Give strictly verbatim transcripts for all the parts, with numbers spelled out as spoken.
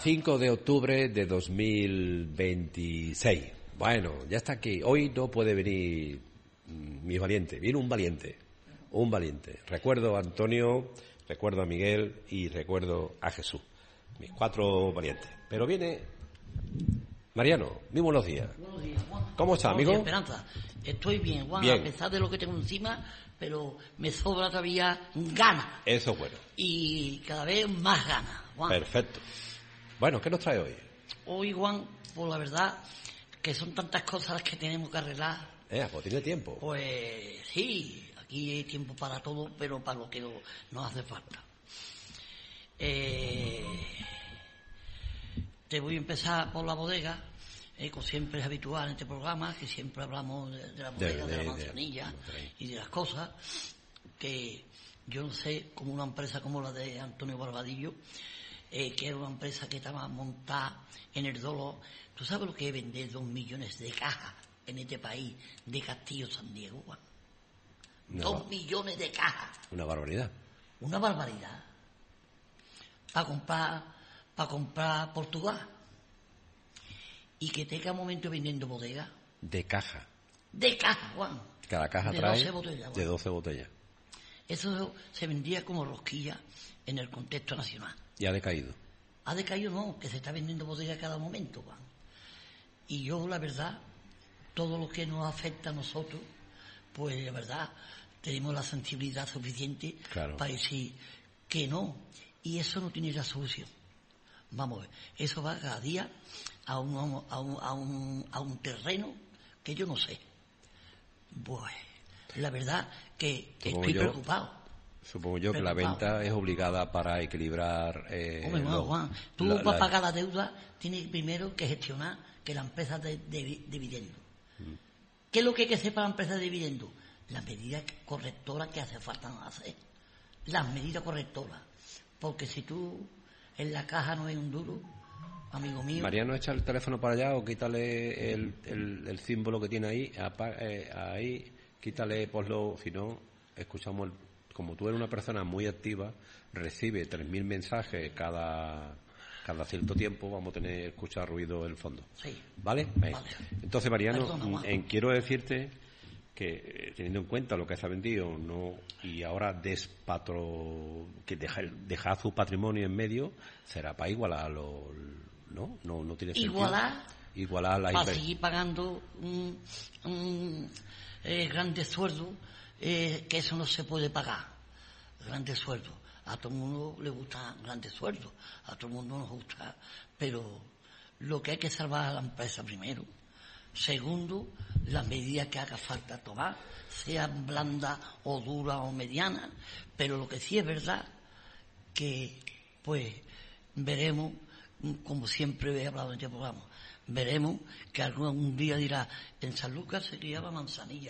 cinco de octubre de dos mil veintiséis. Bueno, ya está aquí. Hoy no puede venir mi valiente. Viene un valiente. Un valiente. Recuerdo a Antonio, recuerdo a Miguel y recuerdo a Jesús. Mis cuatro valientes. Pero viene Mariano. Muy buenos días. Buenos días, Juan. ¿Cómo está, amigo? Buenos días, Esperanza. Estoy bien, Juan, Bien. a pesar de lo que tengo encima, pero me sobra todavía ganas. Eso es bueno. Y cada vez más ganas, Juan. Perfecto. Bueno, ¿qué nos trae hoy? Hoy, Juan, pues la verdad que son tantas cosas las que tenemos que arreglar. Eh, pues tiene tiempo. Pues sí, aquí hay tiempo para todo, pero para lo que no- nos hace falta. Eh, te voy a empezar por la bodega, eh, como siempre es habitual en este programa, que siempre hablamos de, de la bodega, de, de- la de- manzanilla de- y de las cosas, que yo no sé, como una empresa como la de Antonio Barbadillo, eh, que era una empresa que estaba montada en el dolo. ¿Tú sabes lo que es vender dos millones de cajas en este país de Castillo San Diego, Juan? Una, Dos millones de cajas. una barbaridad. Una barbaridad. Para comprar, para comprar Portugal. Y que tenga un momento vendiendo bodega. De caja. De caja, Juan. Cada caja De trae doce botellas, de Juan. doce botellas. Eso se vendía como rosquilla en el contexto nacional. Y ha decaído. Ha decaído, no, que se está vendiendo bodega a cada momento, Juan. Y yo, la verdad, todo lo que nos afecta a nosotros, pues la verdad, tenemos la sensibilidad suficiente Claro. para decir que no. Y eso no tiene la solución. Vamos a ver, eso va cada día a un, a un, a un, a un terreno que yo no sé. Pues, la verdad que Supongo estoy yo- preocupado. Supongo yo que la Preocupado. venta es obligada para equilibrar. Eh, Hombre, no, lo- Juan, tú la- para la- pagar la deuda tienes primero que gestionar que la empresa de, de- dividendo. Mm. ¿Qué es lo que hay que hacer para la empresa de dividendo? Las medidas correctoras que hace falta hacer. Las medidas correctoras. Porque si tú en la caja no hay un duro, amigo mío, Mariano, echa el teléfono para allá o quítale el, el, el símbolo que tiene ahí. apa- eh, ahí, quítale, ponlo. Si no, escuchamos. El, como tú eres una persona muy activa, recibe tres mil mensajes cada. Cada cierto tiempo vamos a tener escuchar ruido en el fondo. sí. ¿Vale? Ahí. Vale. Entonces, Mariano, Perdona, Juan. en- quiero decirte que eh, teniendo en cuenta lo que se ha vendido no y ahora despatro que dejar dejar su patrimonio en medio será para igualar los no no no tiene sentido. Igualar igualar las para inver- seguir pagando un, un eh, grandes sueldos, eh, que eso no se puede pagar. Grandes sueldos. A todo el mundo le gustan grandes sueldos, a todo el mundo nos gusta, pero lo que hay que salvar a la empresa primero. Segundo, las medidas que haga falta tomar, sean blandas o duras o medianas, pero lo que sí es verdad que, pues, veremos, como siempre he hablado en este programa, veremos que algún día dirá, en San Lucas se criaba manzanilla,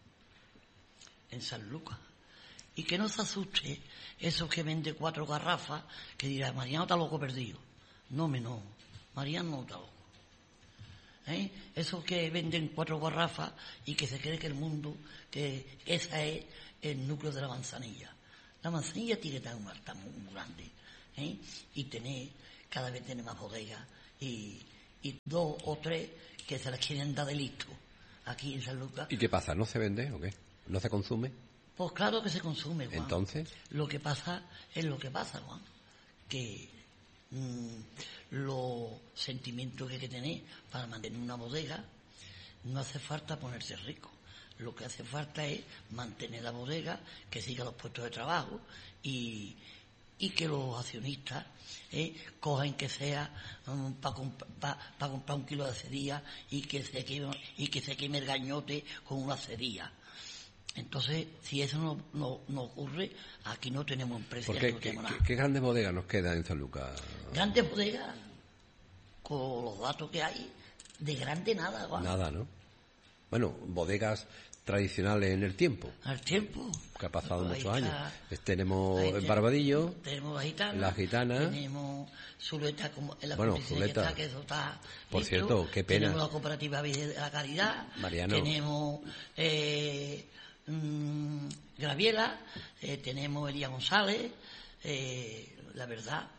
en San Lucas. Y que no se asuste esos que vende cuatro garrafas, que dirá, Mariano está loco perdido. No, me no, Mariano no está loco. ¿Eh? Esos que venden cuatro garrafas y que se cree que el mundo, que ese es el núcleo de la manzanilla. La manzanilla tiene que estar un altar muy, muy grande, ¿eh? Y tener, cada vez tiene más bodegas y, y dos o tres que se las quieren dar de listo aquí en San Lucas. ¿Y qué pasa? ¿No se vende o qué? ¿No se consume? Pues claro que se consume, Juan. Entonces, Lo que pasa es lo que pasa, Juan. Que mm, los sentimientos que hay que tener para mantener una bodega, no hace falta ponerse rico. Lo que hace falta es mantener la bodega, que siga los puestos de trabajo y, y que los accionistas eh, cojan que sea um, para comp pa, pa comprar un kilo de cería y que se queme, y que se queme el gañote con una cería. Entonces, si eso no, no, no ocurre, aquí no tenemos empresa, ¿por no qué, qué, tenemos qué, nada. qué grandes bodegas nos quedan en San Lucas? Grandes bodegas, con los datos que hay, de grande nada, Juan. Nada, ¿no? Bueno, bodegas tradicionales en el tiempo, Al tiempo. que ha pasado Pues ahí muchos está- años. Eh, Tenemos ahí el te- Barbadillo, Tenemos la gitana. la gitana. Tenemos Zuleta, como en la Bueno, provincia Zuleta. que está, que eso está Por listo. cierto, qué pena. Tenemos la cooperativa Virgen de la Caridad. Mariano. Tenemos eh, mm, Graviela. Eh, tenemos Elías González. Eh, la verdad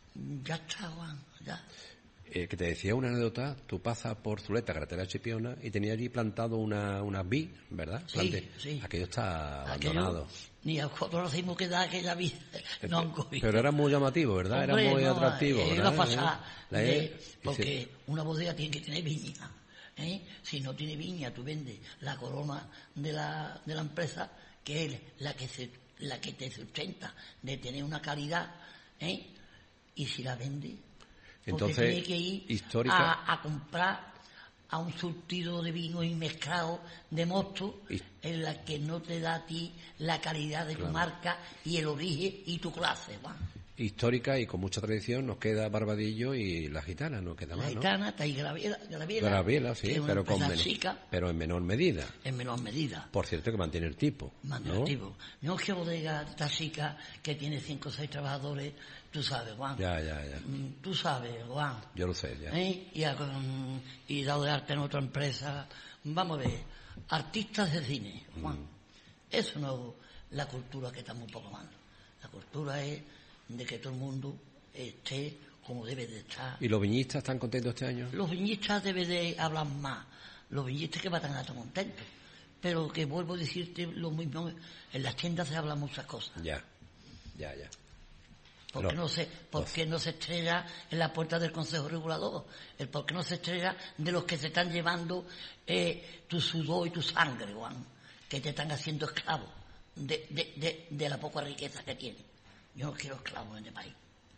Ya está, Juan, ya. Eh, que te decía una anécdota, tú pasas por Zuleta, carretera Chipiona, y tenía allí plantado una, una vid, ¿verdad? Sí, Plante. sí. Aquello está Aquello, abandonado. ni a nosotros nos dimos que dar aquella vida. No han cogido. Pero era muy llamativo, ¿verdad? Hombre, era muy no, atractivo, es ¿verdad? una pasada, La- de- y porque se- una bodega tiene que tener viña. ¿eh? Si no tiene viña, tú vendes la corona de la, de la empresa, que es la que, se, la que te sustenta de tener una calidad, ¿eh? Y si la vende, porque Entonces, tiene que ir histórica- a, a comprar a un surtido de vino y mezclado de mosto Y- en la que no te da a ti la calidad de tu Claro. marca y el origen y tu clase, Juan. histórica y con mucha tradición nos queda Barbadillo y la gitana, no queda La más, ¿no? gitana, está ahí Graviela, Graviela, Graviela, sí, que es una pero, con empresa men- chica, pero en menor medida. en menor medida. Por cierto que mantiene el tipo, Más ¿no? negativo. No es que bodega esta chica que tiene cinco o seis trabajadores, tú sabes, Juan. Ya, ya, ya. Mm, Tú sabes, Juan. Yo lo sé, ya. ¿Eh? Y, a- mm, y dado de arte en otra empresa. Vamos a ver, artistas de cine, Juan. Mm. Eso no es la cultura que estamos proclamando. La cultura es de que todo el mundo esté como debe de estar. ¿Y los viñistas están contentos este año? Los viñistas deben de hablar más. Los viñistas que van a estar contentos. Pero que vuelvo a decirte lo mismo, en las tiendas se hablan muchas cosas. Ya, ya, ya. ¿Por No, qué no se, por qué no se estrella en la puerta del Consejo Regulador? El por qué no se estrella de los que se están llevando eh, tu sudor y tu sangre, Juan, que te están haciendo esclavo de, de, de, de la poca riqueza que tienen. Yo no quiero esclavos en el país.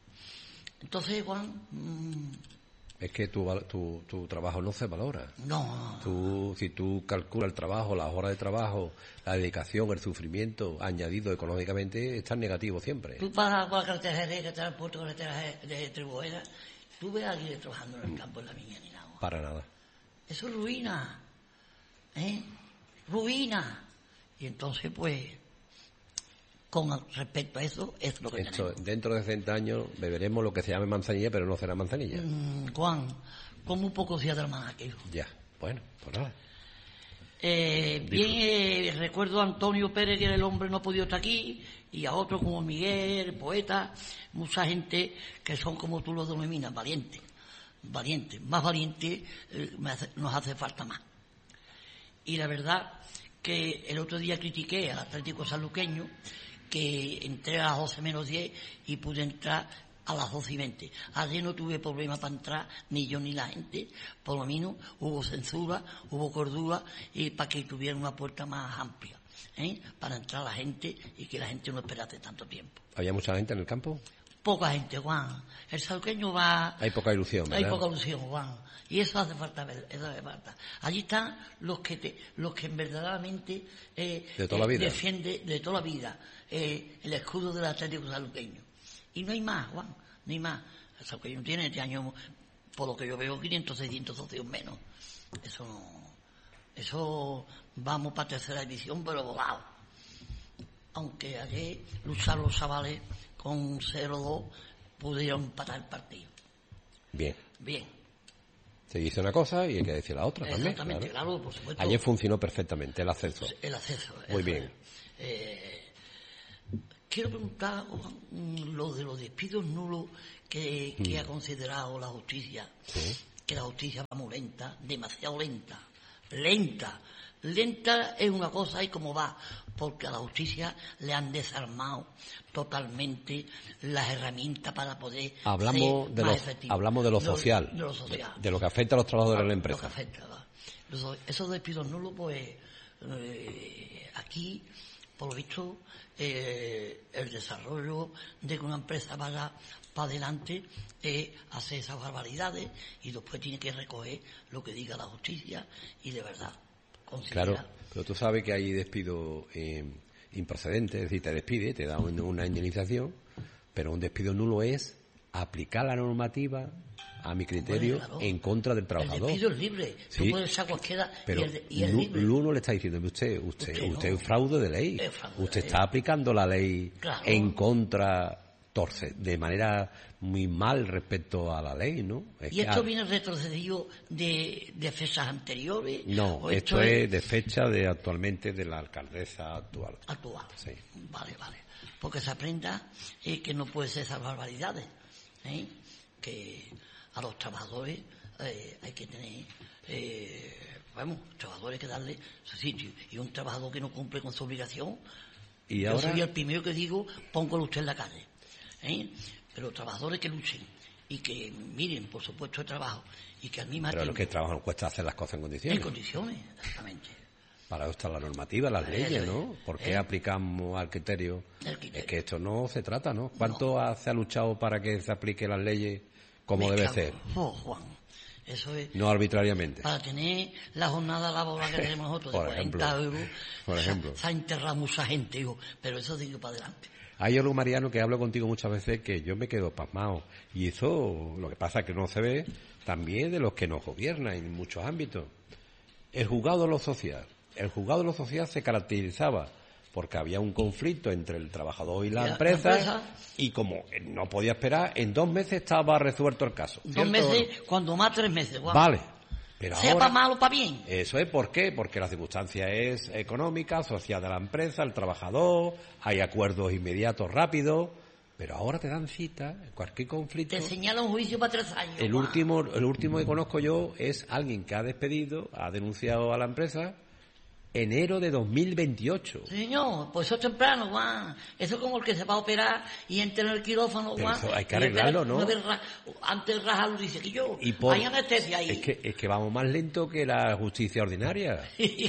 Entonces, Juan, mmm, Es que tu, val- tu, tu trabajo no se valora. no, Tú, si tú calculas el trabajo, las horas de trabajo, la dedicación, el sufrimiento añadido económicamente, estás negativo siempre. tú vas por la carretera de Jerez, que está en el puerto de carretera de de Tribuera, tú ves a alguien trabajando en el campo, en la viña, ni nada. Juan. Para nada. Eso es ruina, ¿eh? Ruina. Y entonces, pues, con respecto a eso, es lo que Esto, tenemos. dentro de sesenta años beberemos lo que se llame manzanilla, pero no será manzanilla. Mm, Juan, como un poco día del manaqueo. Ya, bueno, pues nada. Eh, bien, eh, recuerdo a Antonio Pérez, que era el hombre no ha podido estar aquí, y a otros como Miguel, el poeta, mucha gente que son como tú los denominas, valientes, valientes, más valientes, eh, me hace- nos hace falta más. Y la verdad que el otro día critiqué al Atlético Sanluqueño, que entré a las doce menos diez y pude entrar a las doce y veinte. Ayer no tuve problema para entrar, ni yo ni la gente, por lo menos hubo censura, hubo cordura, y para que tuviera una puerta más amplia, ¿eh? Para entrar la gente y que la gente no esperase tanto tiempo. ¿Había mucha gente en el campo? Poca gente, Juan. El sanluqueño va... Hay poca ilusión, Hay ¿verdad? poca ilusión, Juan. Y eso hace falta ver, eso hace falta. Allí están los que te, los que verdaderamente eh, De toda la vida. defiende de toda la vida eh, el escudo del Atlético Sanluqueño. Y no hay más, Juan, no hay más. El sanluqueño tiene este año, por lo que yo veo, quinientos, seiscientos socios menos. Eso no, eso vamos para tercera división, pero volado. Aunque ayer lucharon los chavales con cero dos, pudieron empatar el partido. Bien. Bien. Se dice una cosa y hay que decir la otra también. Exactamente, claro. claro, por supuesto. Ayer funcionó perfectamente el ascenso. El acceso. Muy eso bien. es. Eh, quiero preguntar mm, lo de los despidos nulos que, que ha considerado la justicia. Sí. Que la justicia va muy lenta, demasiado lenta. Lenta. Lenta es una cosa y como va, porque a la justicia le han desarmado totalmente las herramientas para poder Hablamos ser de más lo, efectivo. hablamos de lo social, de lo social. de, de lo que afecta a los trabajadores de la Lo que empresa. afecta, ¿verdad? Los- esos despidos nulos, pues, eh, aquí, por lo visto, eh, el desarrollo de que una empresa vaya para adelante eh, hace esas barbaridades y después tiene que recoger lo que diga la justicia y de verdad considera... Claro, pero tú sabes que hay despido eh, improcedente, es decir, te despide, te da un- una indemnización, pero un despido nulo es aplicar la normativa, a mi criterio, Bueno, claro. en contra del El trabajador. despido es libre, Sí. tú puedes ser cualquiera Pero y el, y el Lu- libre. Luno le está diciendo, usted, usted, Usted no. usted es fraude de ley. Es fraude de Usted ley. está aplicando la ley Claro. en contra, torce, de manera muy mal respecto a la ley, ¿no? Es ¿Y que esto ha- viene retrocedido de, de fechas anteriores? No, ¿O esto es de fecha de actualmente de la alcaldesa actual. actual? Sí. Vale, vale. Porque se aprenda eh, que no puede ser esas barbaridades. ¿eh? Que a los trabajadores eh, hay que tener, eh, vamos, trabajadores hay que darle su sitio. Y un trabajador que no cumple con su obligación, ¿Y yo ahora? soy el primero que digo, póngalo usted en la calle. ¿eh? Pero trabajadores que luchen y que miren por su puesto de trabajo y que al mismo Pero tiempo... los que trabajan cuesta hacer las cosas en condiciones. En condiciones, exactamente. Para eso está la normativa, las Eso leyes, es. ¿no? ¿Por qué ¿Eh? aplicamos al criterio? El criterio. Es que esto no se trata, ¿no? ¿Cuánto ha- se ha luchado para que se aplique las leyes como Me debe cago. ser? Oh, Juan, eso es... No arbitrariamente. Para tener la jornada laboral que tenemos nosotros de Por cuarenta ejemplo. euros, Por se- ejemplo. Se, ha enterrado mucha gente, digo, pero eso digo para adelante. Hay algo, Mariano, que hablo contigo muchas veces que yo me quedo pasmado. Y eso, lo que pasa es que no se ve también de los que nos gobiernan en muchos ámbitos. El juzgado de lo social. El juzgado de lo social se caracterizaba porque había un conflicto entre el trabajador y la, Y la- empresa, la empresa. y como no podía esperar, en dos meses estaba resuelto el caso. Dos ¿cierto? meses, cuando más tres meses, Juan. Vale. Pero Sea ahora, para mal o para bien. eso es, ¿por qué? Porque la circunstancia es económica, social de la empresa, el trabajador, hay acuerdos inmediatos, rápidos, pero ahora te dan cita, en cualquier conflicto. Te señala un juicio para tres años. El Juan. último, el último que conozco yo es alguien que ha despedido, ha denunciado a la empresa, enero de dos mil veintiocho. Señor, pues eso es temprano, Juan. Eso es como el que se va a operar y entra en el quirófano, Pero Juan. eso hay que y arreglarlo, espera ¿no? una vez ra- antes de rajarlo dice que yo, Y por- hay anestesia ahí. Es que, es que vamos más lento que la justicia ordinaria.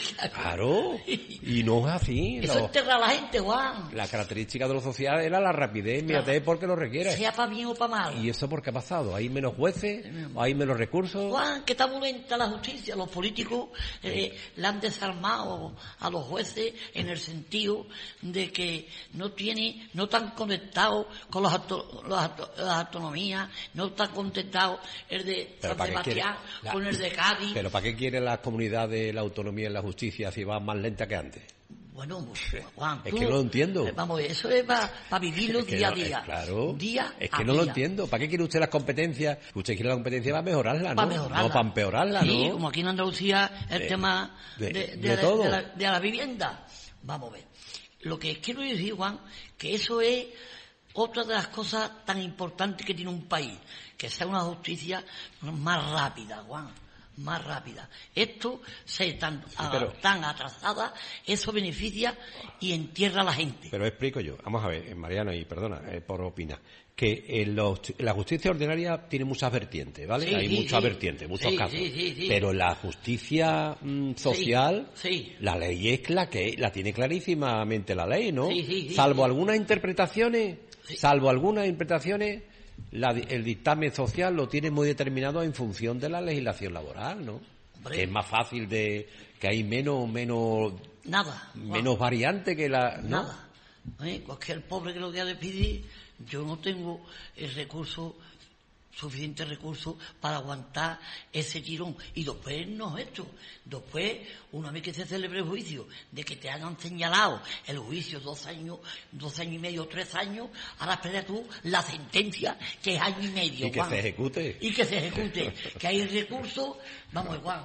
Claro. Y no es así. Eso Lo- enterra a la gente, Juan. la característica de lo social era la rapidez, inmediatez, porque lo requiere. Sea para bien o para mal. ¿Y eso por qué ha pasado? ¿Hay menos jueces? ¿Hay menos recursos? Juan, que está muy lenta la justicia. Los políticos eh, la han desarmado a los jueces en el sentido de que no tiene, no están conectados con los auto- las auto- las autonomías, no están conectados el de Pero San ¿para qué quiere? Sebastián La- con el de Cádiz. ¿Pero para qué quiere la comunidad de la autonomía en la justicia si va más lenta que antes? Bueno, pues, Juan, Es tú- que no lo entiendo. eh, Vamos, eso es para vivirlo Es que día a no- es- día. claro. Día Es a que no lo día. entiendo. ¿Para qué quiere usted las competencias? Usted quiere la competencia para mejorarla, ¿no? Para mejorarla. No para empeorarla, Sí, ¿no? como aquí en Andalucía el De- tema de- de, de de la, todo. de la- de la vivienda. Vamos a ver. Lo que quiero decir, Juan, que eso es otra de las cosas tan importantes que tiene un país, que sea una justicia más rápida, Juan, más rápida. Esto, ser tan, pero- tan atrasada, eso beneficia y entierra a la gente. Pero explico yo. Vamos a ver, eh, Mariano, y perdona eh, por opinar, que en los- la justicia ordinaria tiene muchas vertientes, ¿vale? Sí, Hay sí, muchas sí. vertientes, muchos Sí, casos. sí, sí, sí. Pero la justicia mm, social, sí. la ley es la que la tiene clarísimamente la ley, ¿no? Sí, sí, sí, salvo sí. algunas interpretaciones, Sí. salvo algunas interpretaciones, la di- el dictamen social lo tiene muy determinado en función de la legislación laboral, ¿no? Hombre. Que es más fácil de que hay menos menos Nada. Juan. menos variante que la, ¿no? Nada. ¿Eh? Cualquier pobre que lo quiera pedir, yo no tengo el recurso, suficiente recurso para aguantar ese tirón. Y después no es esto. Después, una vez que se celebre el juicio, de que te hayan señalado el juicio dos años, dos años y medio, tres años, ahora espera tú la sentencia, que es año y medio. Y que Juan. se ejecute. Y que se ejecute. Que hay recursos, vamos, Juan,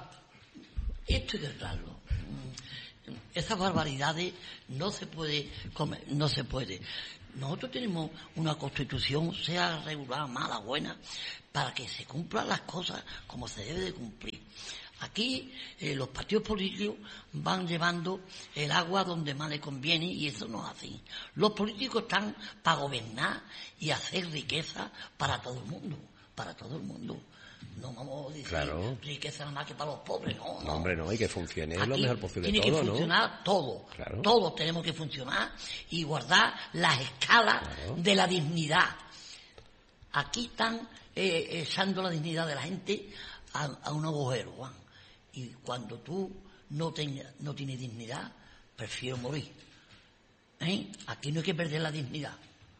esto hay que arreglarlo. Mm, Esas barbaridades no se puede comer, no se puede. Nosotros tenemos una constitución, sea regular, mala, buena, para que se cumplan las cosas como se debe de cumplir. Aquí eh, los partidos políticos van llevando el agua donde más les conviene y eso no es así. Los políticos están para gobernar y hacer riqueza para todo el mundo, para todo el mundo. No vamos a decir Claro. riqueza nada más que para los pobres, no, No, no. hombre, no, y que funcione lo Aquí mejor posible tiene todo, que ¿no? funcionar todo. Claro. Todos tenemos que funcionar y guardar las escalas Claro. de la dignidad. Aquí están eh, echando la dignidad de la gente a, a un agujero, Juan. Y cuando tú no, ten- no tienes dignidad, prefiero morir. ¿Eh? Aquí no hay que perder la dignidad.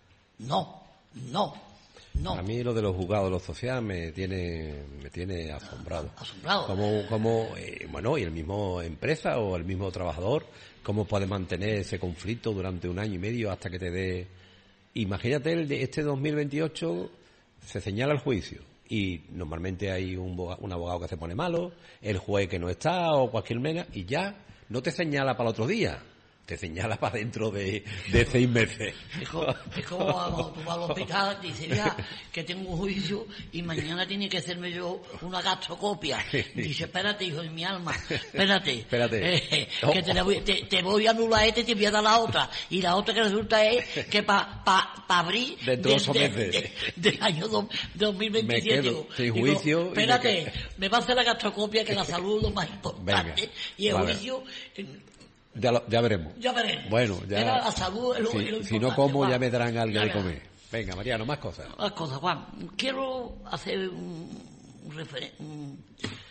No, no, no. A mí lo de los juzgados de lo social me tiene me tiene asombrado. Asombrado. Como, como eh, bueno, y el mismo empresa o el mismo trabajador, cómo puede mantener ese conflicto durante un año y medio hasta que te dé... Imagínate, el de este dos mil veintiocho se señala el juicio y normalmente hay un, boga- un abogado que se pone malo, el juez que no está o cualquier mena y ya no te señala para el otro día. te señala para dentro de, de seis meses. Es como, es como cuando tú vas al hospital y dices, mira, que tengo un juicio y mañana tiene que hacerme yo una gastrocopia. Dice, espérate, hijo de mi alma, espérate. Espérate. Eh, que te, la voy, te, te voy a anular este y te voy a dar la otra. Y la otra que resulta es que para pa, pa abril dentro de ocho meses de, de, del año do, dos mil veintisiete. Me quedo digo, sin digo, juicio. Espérate, me, me, me va a hacer la gastrocopia, que la salud es lo más importante. Venga, y el vale. juicio... Ya, lo, ya veremos. Ya veremos. Bueno, ya. Era la salud, es lo, si, es lo si no importante, como, Juan. ya me darán algo Ya de verás. comer. Venga, Mariano, más cosas. Más cosas, Juan. Quiero hacer un, un referente.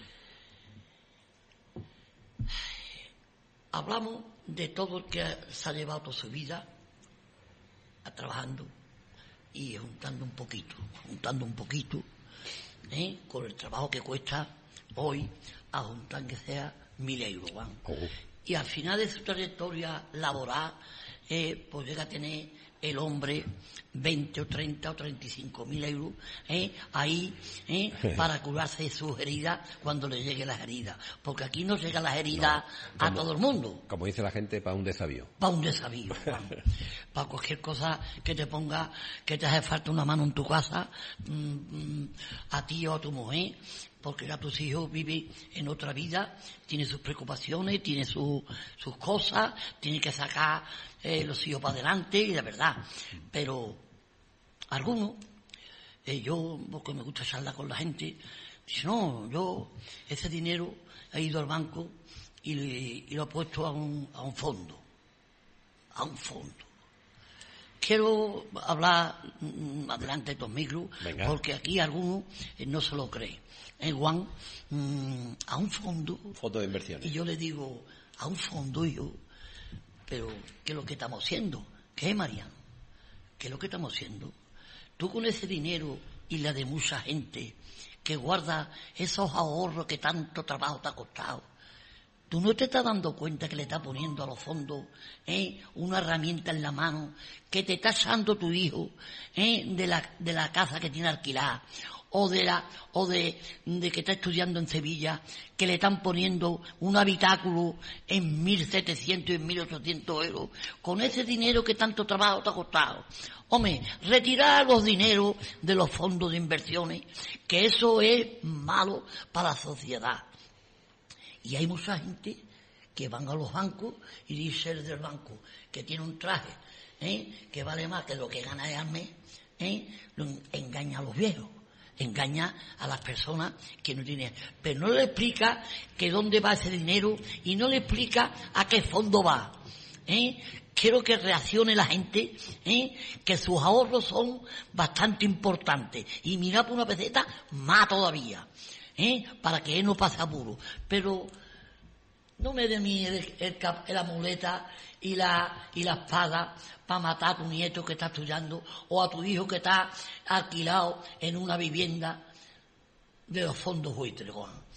Hablamos de todo el que se ha llevado toda su vida a trabajando y juntando un poquito, juntando un poquito, ¿eh? Con el trabajo que cuesta hoy a juntar que sea mil euros, Juan. Oh. Y al final de su trayectoria laboral, eh, pues llega a tener el hombre veinte o treinta o treinta y cinco mil euros eh, ahí eh, para curarse de sus heridas cuando le lleguen las heridas. Porque aquí no llegan las heridas No, a como- todo el mundo. Como dice la gente, para un desavío. Para un desavío, Juan. Para cualquier cosa que te ponga, que te hace falta una mano en tu casa, mm, mm, a ti o a tu mujer, porque ya tus hijos viven en otra vida, tienen sus preocupaciones, tienen su- sus cosas, tienen que sacar eh, los hijos para adelante, y de verdad. Pero algunos, eh, yo, porque me gusta charlar con la gente, dicen, no, yo ese dinero he ido al banco y, le- y lo he puesto a un, a un fondo, a un fondo. Quiero hablar mm, adelante de estos micros, Venga. porque aquí algunos eh, no se lo creen. En Juan, mm, a un fondo, Foto de inversiones. y yo le digo, a un fondo, y yo, pero ¿qué es lo que estamos haciendo? ¿Qué, Mariano? ¿Qué es lo que estamos haciendo? Tú con ese dinero y la de mucha gente que guarda esos ahorros que tanto trabajo te ha costado, tú no te estás dando cuenta que le estás poniendo a los fondos eh, una herramienta en la mano que te está echando tu hijo eh, de la de la casa que tiene alquilada, o de la o de, de que está estudiando en Sevilla, que le están poniendo un habitáculo en mil setecientos y en mil ochocientos euros con ese dinero que tanto trabajo te ha costado. Hombre, retirar los dineros de los fondos de inversiones, que eso es malo para la sociedad. Y hay mucha gente que van a los bancos y dice el del banco que tiene un traje ¿eh? que vale más que lo que gana al mes, ¿eh? lo en- engaña a los viejos, engaña a las personas que no tienen, pero no le explica que dónde va ese dinero y no le explica a qué fondo va. ¿eh? Quiero que reaccione la gente, ¿eh? que sus ahorros son bastante importantes. Y mira por una peseta, más todavía, ¿eh? para que él no pase apuro. Pero no me dé a mí el, el cap- la muleta y la, y la espada para matar a tu nieto que está estudiando o a tu hijo que está alquilado en una vivienda de los fondos buitres, Juan.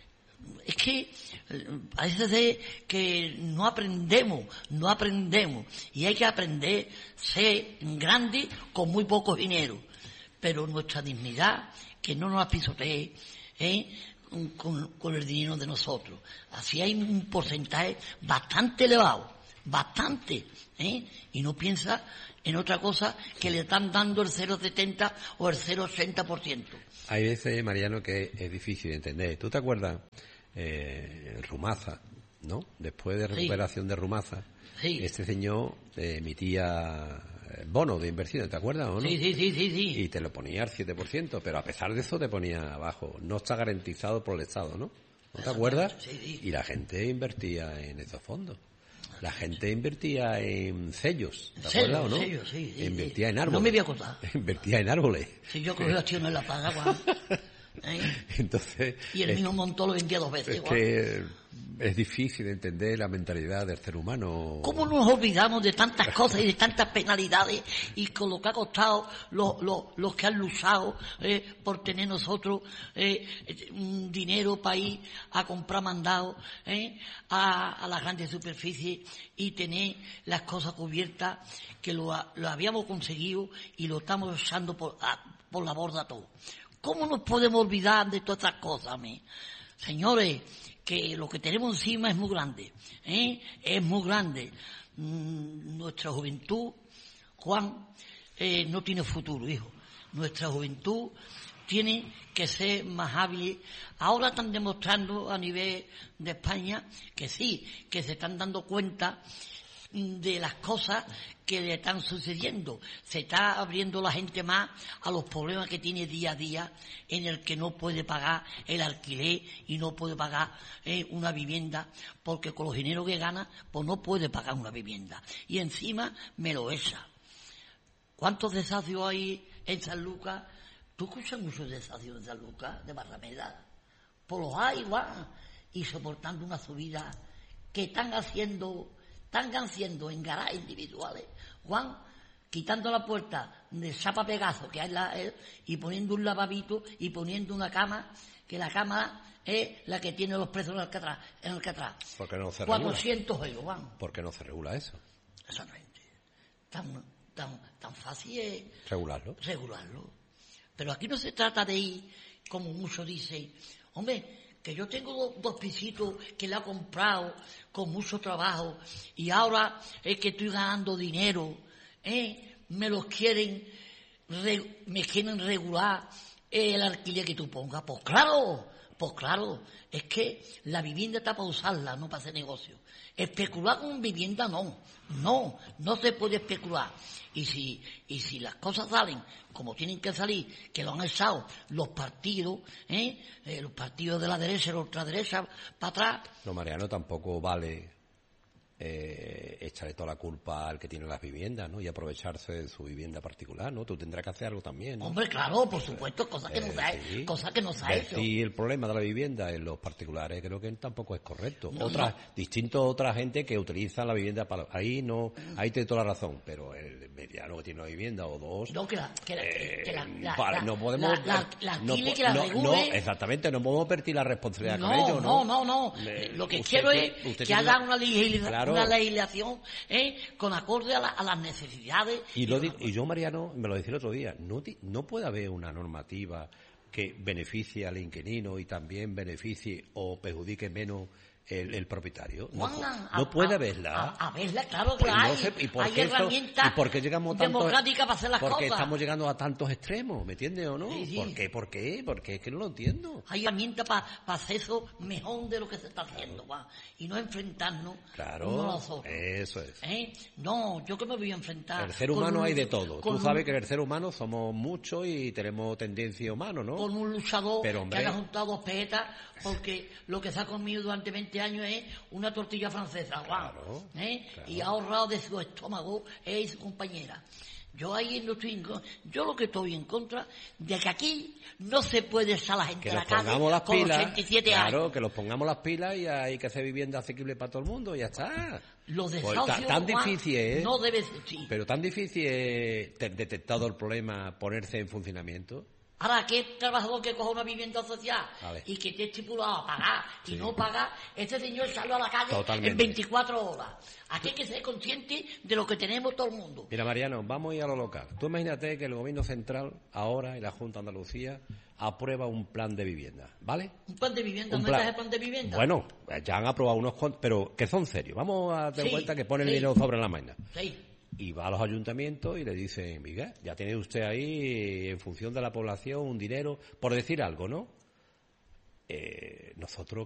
Es que eh, parece ser que no aprendemos, no aprendemos. Y hay que aprender a ser grande con muy poco dinero. Pero nuestra dignidad, que no nos pisotee, ¿eh? con, con el dinero de nosotros. Así hay un porcentaje bastante elevado, bastante, ¿eh? Y no piensa en otra cosa que le están dando el cero coma setenta o el cero coma ochenta por ciento. Hay veces, Mariano, que es difícil de entender. ¿Tú te acuerdas? Eh, Rumaza, ¿no? Después de Sí. recuperación de Rumaza, Sí. este señor eh, emitía eh, bonos de inversión, ¿te acuerdas o no? Sí, sí, sí, sí, sí. Y te lo ponía al siete por ciento, pero a pesar de eso te ponía abajo. No está garantizado por el Estado, ¿no? ¿No te acuerdas? Sí, sí. Y la gente invertía en esos fondos. La gente invertía en sellos, ¿te Sellos, acuerdas o no? sellos, sí, sí, invertía sí. en árboles. No me voy a acordar. Invertía en árboles. Si yo cogí acciones en la paga, Juan. ¿eh? Entonces, Y el es, mismo montón lo vendía dos veces, es Juan. que es difícil entender la mentalidad del ser humano. ¿Cómo nos olvidamos de tantas cosas y de tantas penalidades y con lo que ha costado los, los, los que han luchado eh, por tener nosotros eh, un dinero para ir a comprar mandados eh, a, a las grandes superficies y tener las cosas cubiertas, que lo, ha- lo habíamos conseguido y lo estamos echando por, a- por la borda todo? ¿Cómo nos podemos olvidar de todas estas cosas, me? Señores, que lo que tenemos encima es muy grande, ¿eh? Es muy grande. mm, nuestra juventud, Juan, eh, no tiene futuro, hijo. Nuestra juventud tiene que ser más hábil. Ahora están demostrando a nivel de España que sí, que se están dando cuenta de las cosas que le están sucediendo. Se está abriendo la gente más a los problemas que tiene día a día, en el que no puede pagar el alquiler y no puede pagar eh, una vivienda, porque con los dineros que gana, pues no puede pagar una vivienda. Y encima me lo esa. ¿Cuántos desahucios hay en San Lucas? ¿Tú escuchas muchos desahucios en San Lucas, de Barrameda? Pues los hay, igual, y soportando una subida que están haciendo... Están haciendo en garajes individuales, Juan, quitando la puerta de chapa pegazo que hay la, eh, y poniendo un lavabito y poniendo una cama, que la cama es la que tiene los precios en Alcatraz. En Alcatraz. ¿Por qué no se regula? cuatrocientos euros, Juan. ¿Por qué no se regula eso? Exactamente. Tan, tan, tan fácil es regularlo. regularlo. Pero aquí no se trata de ir, como muchos dicen, hombre, que yo tengo dos, dos pisitos que le he comprado con mucho trabajo y ahora es que estoy ganando dinero, ¿eh? me los quieren, re, me quieren regular el alquiler que tú pongas. Pues claro, pues claro, es que la vivienda está para usarla, no para hacer negocio. Especular con vivienda no, no, no se puede especular. Y si, y si las cosas salen como tienen que salir, que lo han echado los partidos, ¿eh? Eh, los partidos de la derecha y la ultraderecha para atrás. No, Mariano, tampoco vale eh, echarle toda la culpa al que tiene las viviendas, ¿no? Y aprovecharse de su vivienda particular, ¿no? Tú tendrás que hacer algo también, ¿no? Hombre, claro, por supuesto, cosas que eh, no se ha, sí. cosas que no se ha hecho. Y el problema de la vivienda en los particulares creo que tampoco es correcto. No, otra, no. Distinto a otra gente que utiliza la vivienda para... Ahí no, ahí te doy toda la razón, pero el mediano que tiene una vivienda o dos... No, que la... Que la, eh, que la, la, para, no podemos... La, la, la no, que la no, regule. no, exactamente, no podemos perder la responsabilidad no, con ellos, ¿no? No, no, no, Me, Lo que usted, quiero usted, es usted que hagan una, una, legisla, claro, una legislación ¿eh? con acorde a, la, a las necesidades. Y, y, lo digo, y yo, Mariano, me lo decía el otro día, no, no puede haber una normativa que beneficie al inquilino y también beneficie o perjudique menos el, el propietario. No, Juan, no a, puede a, haberla. A, a verla, claro que pues hay. No sé, ¿y por hay qué herramientas esto, ¿y por qué llegamos tanto, democráticas para hacer las porque cosas? estamos llegando a tantos extremos, ¿me entiendes o no? Sí, sí. ¿Por qué? ¿Por qué? Porque es que no lo entiendo. Hay herramientas para pa hacer eso mejor de lo que se está haciendo, claro. Y no enfrentarnos claro, uno a los otros. Eso es. ¿Eh? No, yo que me voy a enfrentar. El ser humano un, hay de todo. Tú un, sabes que en el ser humano somos muchos y tenemos tendencia humana, ¿no? Con un luchador Pero, hombre, que haya juntado dos pesetas, porque lo que se ha comido durante veinte años es una tortilla francesa, Juan. Claro, ¿eh? claro. Y ha ahorrado de su estómago él y su compañera. Yo ahí no estoy en contra. Yo lo que estoy en contra de que aquí no se puede echar la gente que a la nos calle pongamos las con pilas, ochenta y siete claro, años. que los pongamos las pilas y hay que hacer vivienda asequible para todo el mundo y ya está. Los pues, desahucios, tan, tan Juan, difícil es, no debe ser, sí. pero tan difícil es ter detectado el problema ponerse en funcionamiento. Ahora, ¿qué trabajador que coja una vivienda social vale. y que esté estipulado a pagar y sí. no paga, este señor sale a la calle Totalmente. en veinticuatro horas? Aquí hay que ser consciente de lo que tenemos todo el mundo. Mira, Mariano, vamos a ir a lo local. Tú imagínate que el Gobierno Central, ahora, y la Junta de Andalucía, aprueba un plan de vivienda, ¿vale? ¿Un plan de vivienda? Un ¿No plan. estás el plan de vivienda? Bueno, ya han aprobado unos cuantos, pero que son serios. Vamos a dar sí, cuenta que ponen sí. el dinero sobre la mesa. Sí. Y va a los ayuntamientos y le dicen, Miguel, ya tiene usted ahí, en función de la población, un dinero, por decir algo, ¿no? Eh, nosotros